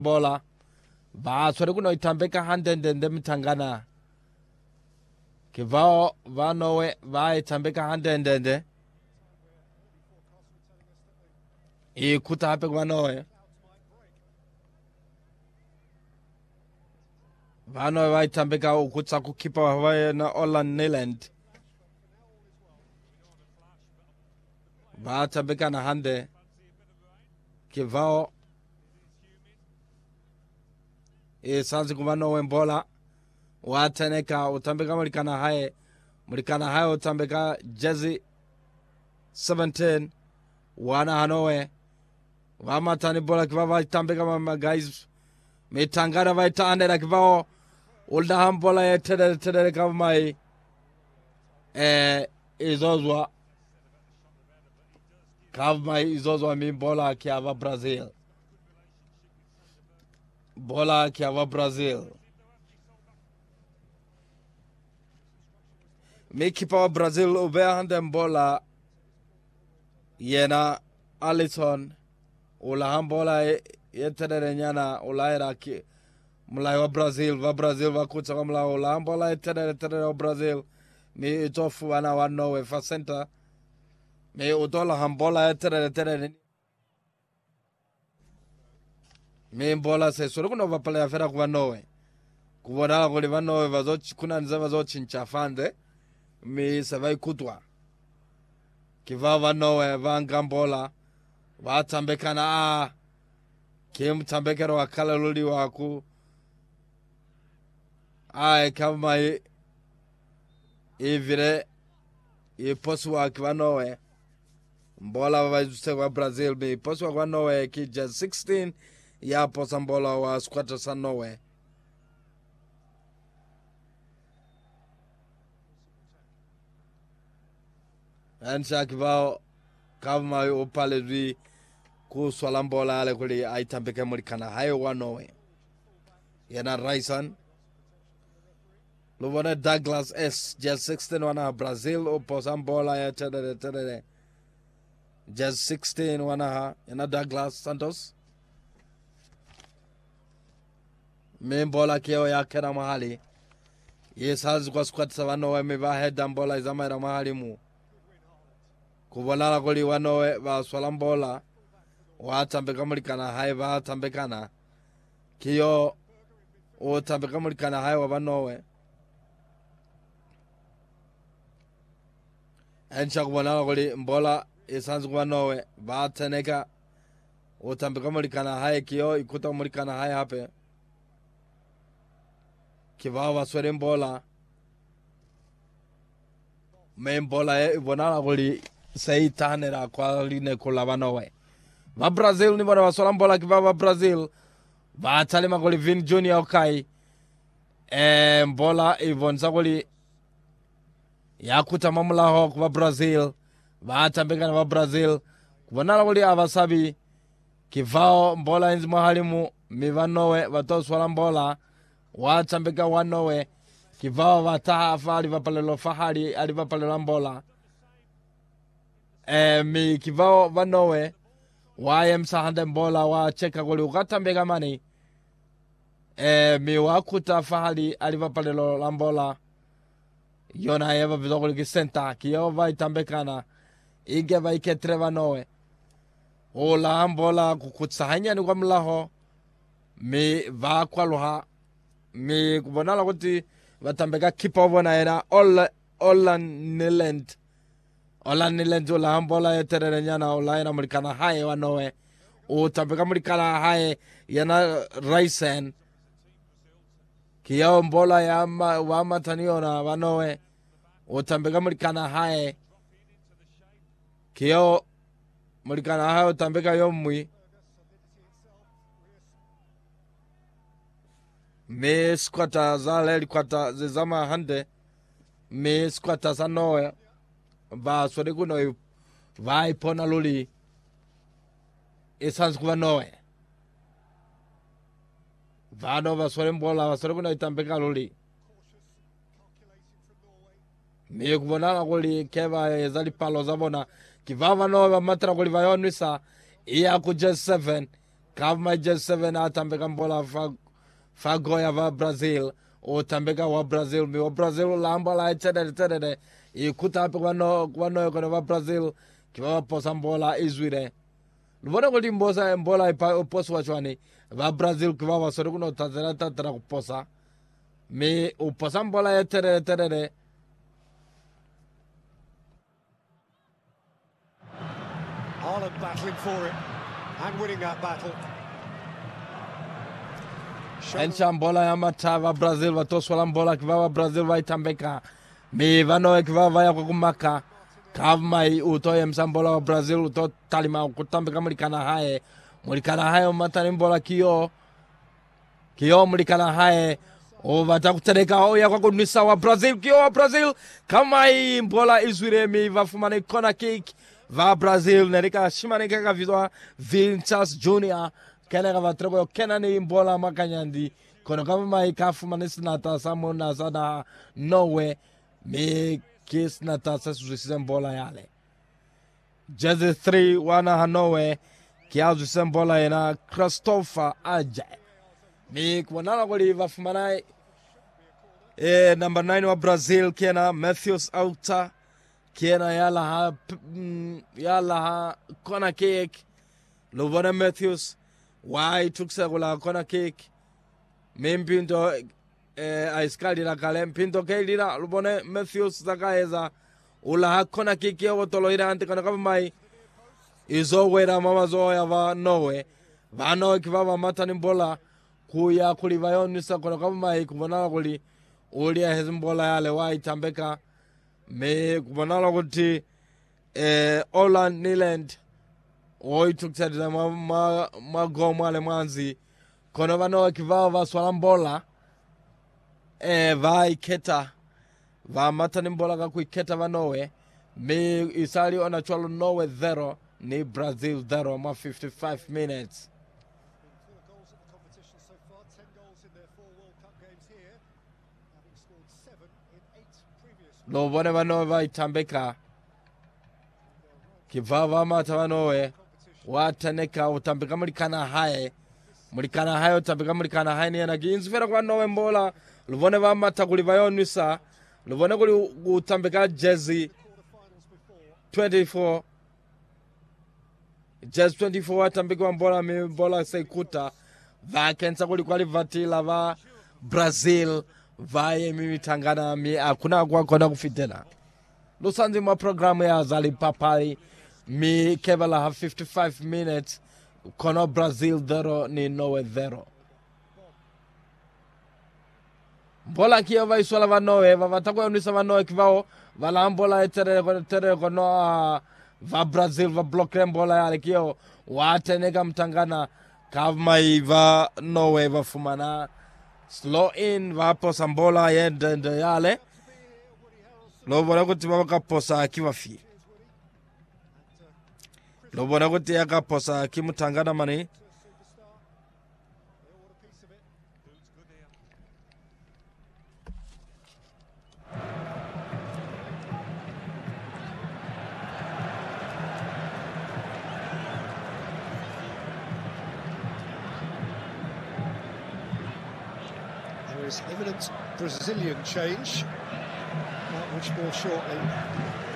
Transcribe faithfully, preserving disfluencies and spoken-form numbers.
bola va swere kuno itambeka handende ndemtangana kivao vanowe va itambeka handende ikuta hape vanowe vanowe va itambeka ukutsa kukipa wa na Orland Nyland va itambeka na hande kivao isanzi kuvanowe mbola wateneka utambeka mulikana haye mulikana haye utambeka jezi seventeen wana hanowe vamatani bola kiva vaitambeka mama guys mitangara vaitandera kivao uldahan bola ye tedere tedere kavamai eh izozwa kavamai izozwa mi bola kiava Brazil bola kiava Brazil mi kipa wa Brazil ubea hande mbola yena Alisson ulahan bola ye tedere nyana ulaira ki mulai wa Brazil wa Brazil wa kutsa wa mula ulahan bola ye tedere tedere wa Brazil mi itofu wana wa Norway fa center mi utola han bola ye tedere tedere mi bola se suru kuno vapale ya fera kuwa Norway kuwana kuli wa Norway vazochi kuna nze vazochi nchafande mi savai kutwa kiva wa Norway va ngambola va tambekana a kim tambekero wa kala luli waku ai kama i ivire i posu wa kiva Norway mbola wa juste wa Brazil mi posu wa Norway ki just sixteen ya posa mbola wa squatter sa Norway Ansa kivao kama upale zwi ku swala mbola ale kuli aitambeke mulikana hayo wa Norway yana Raisan Luvone Douglas S just sixteen wana Brazil uposa mbola ya tedere tedere just sixteen wana ha yana Douglas Santos mbola kio ya kena mahali yesazi kwa squad sa Norway meva head mbola izama mahali mu kuvolala kuli wanowe va swala mbola watambeka mulikana haye vatambekana kiyo utambeka mulikana haye wa vanowe ensha kuvolala kuli mbola isanzi kuva Norway vateneka utambeka mulikana haye kiyo ikuta mulikana haye hape kivao vaswere mbola me mbola ye ivonala kuli sei tanera kwa line kula Norway va Brazil ni vana vasola mbola kiva va Brazil va talema kuli Vin Junior okay e mbola ivonza kuli yakuta mamula ho kwa Brazil va tambeka na va Brazil kuvonala kuli avasabi kivao mbola inzi mahalimu mi va Norway vatoswala mbola wa tambeka wa Norway kivao vataha afali vapalelo fahali alivapalelo mbola Eh, mi kivao va Norway wa yemsa hande mbola wa cheka kuli ukatambeka mani eh, mi wakuta fahali alivapalelo la mbola yona yeva vizokuli kisenta kiyo va itambekana ige va iketre va Norway ola mbola kukutsahanya ni kwa mlaho mi va kwa luha mi kubonala kuti vatambeka kipa vona era Orland Nyland Orland Nyland ula mbola yeterere nyana ula yana mulikana haye wa Norway utambeka mulikana haye yana Raisan kiyo mbola ya ma, wa mataniona wa Norway utambeka mulikana haye kiyo mulikana haye utambeka yomwi me squatter za leli kwata zizama hande me squatter za Norway va swere kuno va ipona luli isanzi kuva Norway vano va swere mbola va swere kuno itambeka luli me kuvonala kuli keva ezali palo zabona kivava Norway va matera kuli va yonwisa iya ku just seven kavuma jezi seven atambeka mbola fa fa goya va Brazil utambeka wa Brazil mi wa Brazil lamba la tedere tedere ikuta ape kwano kwano kono va Brazil kiva posa mbola izwire lubona kuti mbosa mbola ipa posa wachwani va Brazil kiva wasori kuno tazera tatara kuposa mi uposa mbola ya tedere tedere Haaland battling for it and winning that battle. Encha mbola ya matava Brazil watoswala mbola kiva Brazil vaitambeka mi vano kiva vaya kukumaka kavmai utoye msambola wa Brazil uto talima kutambeka mulikana hae mulikana hae matani mbola kiyo kiyo mulikana hae ovata kutereka oya kwa kunisa wa Brazil kiyo wa Brazil kamai mbola izwire mi vafumane kona kick va Brazil nerika shimane kaka vizwa Vinicius Junior kene kava trebo kena ni mbola makanyandi kono kama mai kafumane sinata samona sana Norway mi kis nata sesuzise mbola yale jezi three wana Hanoi kiazuse mbola yana Christopher Aje mi kuwanala kuli vafumana e number nine wa Brazil kiena Matthews Auta kiena yala ha mm, yala ha kona kick Lovona Matthews why tukse kula kona kick mimpindo eh, aiskali la kale mpinto keilira lubone Matthews zakaeza ula ha kona kick yo tolo ira ante kana kama mai izo wera mama zo ya va Norway vano kivava matani mbola kuya kulivayo nisa kona kama mai kubonala kuli ulia hezimbola yale wa itambeka me kubonala kuti eh, Holland Niland oi tuksadira ma ma, ma gomale mwanzi kono vano kivava swala mbola eh, va iketa va matani mbola kakuiketa va Norway me isali ona chwalo Norway zero ni Brazil zero ma fifty-five minutes lo vone vano va itambeka kivava mata vanowe wataneka utambeka mulikana hae mulikana hae utambeka mulikana hae ni yana ginzifera kwa Norway mbola luvone va mata kulivayo nisa luvone kuli utambeka jezi twenty-four jezi twenty-four watambeka wa mbola mi mbola seikuta va kensa kuli kwa livatila va Brazil vaye mimi tangana mi akuna kwa kona kufitena lusanzi mwa programu ya Zali Papali mi kevala ha fifty-five minutes kono Brazil zero ni Norway zero mbola kiyo va iswala va Norway va vatakwa unisa va Norway kivao vala mbola etere tere kono uh, va Brazil va blokre mbola yale kiyo wateneka mtangana kavma va Norway va fumana slow in va posa mbola yende nde yale lo bona kuti va posa kiva fi lo bona kuti yakaposa kimutangana mani There is imminent Brazilian change, which more shortly.